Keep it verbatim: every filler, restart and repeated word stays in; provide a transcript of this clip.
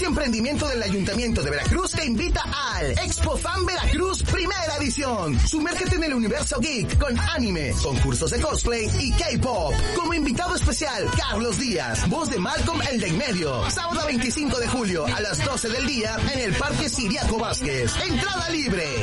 y emprendimiento del Ayuntamiento de Veracruz te invita al Expo Fan Veracruz Primera Edición. Sumérgete en el universo geek con anime, concursos de cosplay y K-pop. Como invitado especial, Carlos Díaz, voz de Malcolm el de en medio. Sábado veinticinco de julio a las doce del día en el Parque Siriaco Vázquez. Entrada libre.